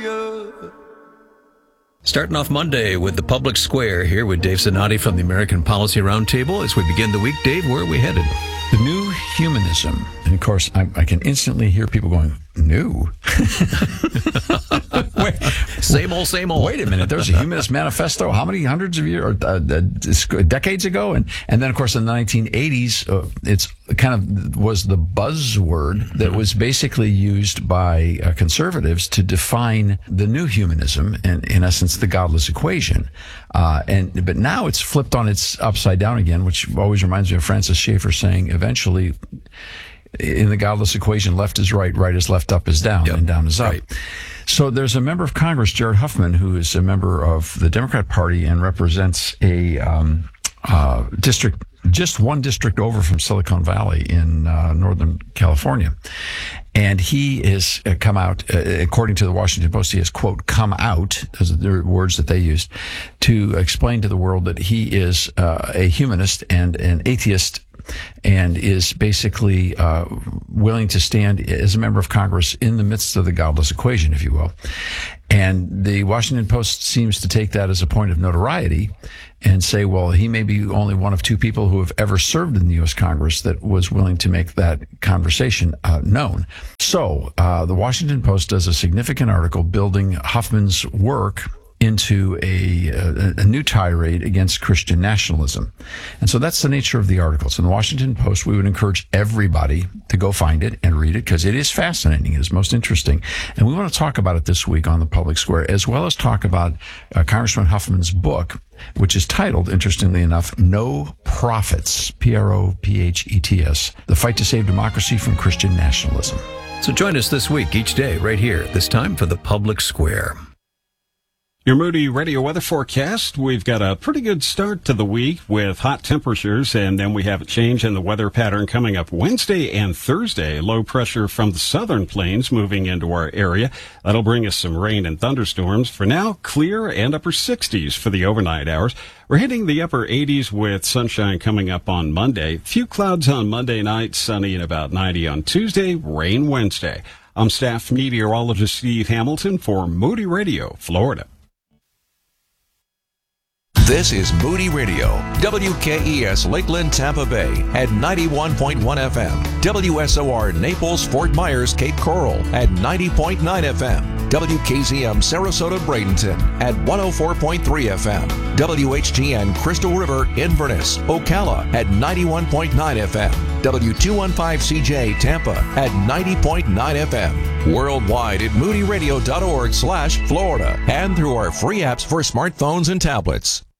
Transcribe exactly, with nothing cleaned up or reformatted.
Starting off Monday with the Public Square here with Dave Zanotti from the American Policy Roundtable. As we begin the week, Dave, where are we headed? The new humanism. And of course, I, I can instantly hear people going, new? Wait, same old, same old. Wait a minute. There's a Humanist Manifesto how many hundreds of years, or uh, uh, decades ago? And and then, of course, in the nineteen eighties, uh, it's kind of was the buzzword that was basically used by uh, conservatives to define the new humanism, and in essence, the godless equation. Uh, and but now it's flipped on its upside down again, which always reminds me of Francis Schaeffer saying, eventually, in the godless equation, left is right, right is left, up is down, yep. and down is up. Right. So there's a member of Congress, Jared Huffman, who is a member of the Democrat Party and represents a um, uh, district, just one district over from Silicon Valley in uh, Northern California. And he has come out, uh, according to the Washington Post, he has, quote, come out, those are the words that they used, to explain to the world that he is uh, a humanist and an atheist, and is basically uh, willing to stand as a member of Congress in the midst of the godless equation, if you will. And the Washington Post seems to take that as a point of notoriety and say, well, he may be only one of two people who have ever served in the U S Congress that was willing to make that conversation uh, known. So uh, the Washington Post does a significant article building Huffman's work into a, a, a new tirade against Christian nationalism. And so that's the nature of the article. So in the Washington Post, we would encourage everybody to go find it and read it, because it is fascinating. It is most interesting. And we want to talk about it this week on the Public Square, as well as talk about uh, Congressman Huffman's book, which is titled, interestingly enough, No Prophets, P R O P H E T S, The Fight to Save Democracy from Christian Nationalism. So join us this week, each day, right here, this time for the Public Square. Your Moody Radio weather forecast. We've got a pretty good start to the week with hot temperatures, and then we have a change in the weather pattern coming up Wednesday and Thursday. Low pressure from the southern plains moving into our area. That'll bring us some rain and thunderstorms. For now, clear and upper sixties for the overnight hours. We're hitting the upper eighties with sunshine coming up on Monday. Few clouds on Monday night, sunny and about ninety on Tuesday, rain Wednesday. I'm staff meteorologist Steve Hamilton for Moody Radio, Florida. This is Moody Radio, W K E S Lakeland, Tampa Bay at ninety-one point one F M, W S O R Naples, Fort Myers, Cape Coral at ninety point nine F M, W K Z M Sarasota, Bradenton at one oh four point three F M, W H G N Crystal River, Inverness, Ocala at ninety-one point nine F M, W two fifteen C J Tampa at ninety point nine F M, worldwide at moody radio dot org slash Florida, and through our free apps for smartphones and tablets.